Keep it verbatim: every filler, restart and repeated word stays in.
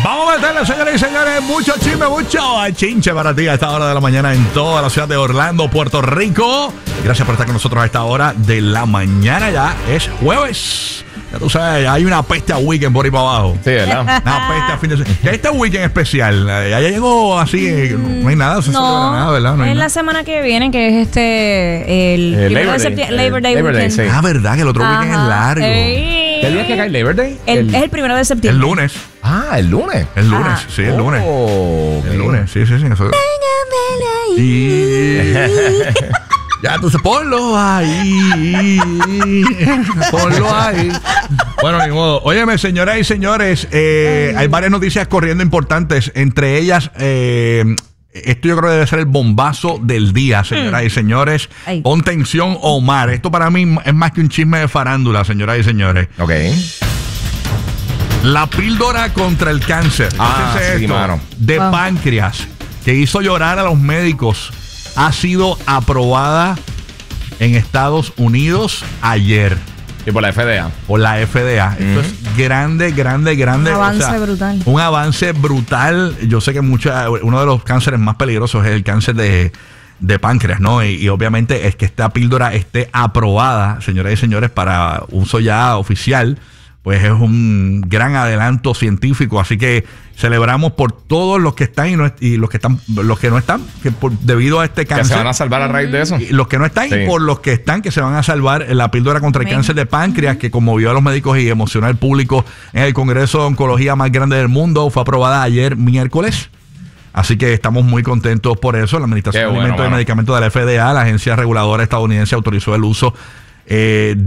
Vamos a meterle, señores y señores, mucho chisme, mucho chinche para ti a esta hora de la mañana en toda la ciudad de Orlando, Puerto Rico. Gracias por estar con nosotros a esta hora de la mañana. Ya es jueves. Ya tú sabes, hay una peste a weekend por ahí para abajo. Sí, ¿verdad? Una peste a fin de semana. Este weekend especial, ya llegó así, no hay nada, no se no, celebra nada, ¿verdad? No hay es nada. la semana que viene, que es este, el, El primero Labor de Day. septiembre, Labor Day Labor Day, weekend. sí. Ah, verdad, que el otro weekend es Ajá. largo. Ey. ¿Qué día que cae Labor Day? El- es el primero de El septiembre. lunes. Ah, el lunes. El lunes, Ah. sí, el lunes. Oh, ok. El lunes, sí, sí, sí. Eso. Y... Ya, entonces ponlo ahí. Ponlo ahí. Bueno, ni modo. Óyeme, señoras y señores, eh, hay varias noticias corriendo importantes. Entre ellas, eh, esto yo creo que debe ser el bombazo del día, señoras y señores. Ay. Pon tensión, Omar. Esto para mí es más que un chisme de farándula, señoras y señores. Ok. La píldora contra el cáncer. Ah, Fíjense sí, esto, mano. de Wow. páncreas, que hizo llorar a los médicos, ha sido aprobada en Estados Unidos ayer Y por la F D A. por la F D A. Esto es grande, grande, grande. Un avance brutal. Un avance brutal. Yo sé que mucha, uno de los cánceres más peligrosos es el cáncer de, de páncreas, ¿no? Y, y obviamente es que esta píldora esté aprobada, señoras y señores, para uso ya oficial, pues es un gran adelanto científico. Así que celebramos por todos los que están y, no, y los que están, los que no están, que por, debido a este Que cáncer. se van a salvar a raíz de eso. Y los que no están Sí. y por los que están, que se van a salvar la píldora contra el Amén. cáncer de páncreas, que conmovió a los médicos y emocionó al público en el Congreso de Oncología más grande del mundo. Fue aprobada ayer miércoles. Así que estamos muy contentos por eso. La Administración Qué de bueno, Alimentos y mano. Medicamentos de la F D A, la agencia reguladora estadounidense, autorizó el uso eh,